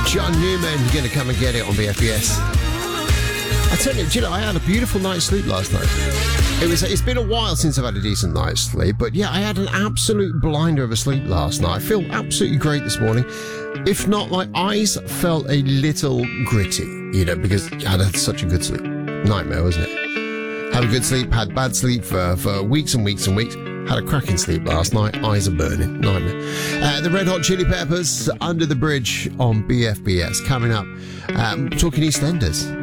John Newman, going to come and get it on BFBS. I tell you, do you know, I had a beautiful night's sleep last night. It's been a while since I've had a decent night's sleep, but yeah, I had an absolute blinder of a sleep last night. I feel absolutely great this morning. If not, my eyes felt a little gritty, you know, because I had such a good sleep. Nightmare, wasn't it? Had a good sleep, had bad sleep for weeks and weeks and weeks. Had a cracking sleep last night. Eyes are burning. Nightmare. The Red Hot Chili Peppers, Under the Bridge on BFBS. Coming up, talking EastEnders.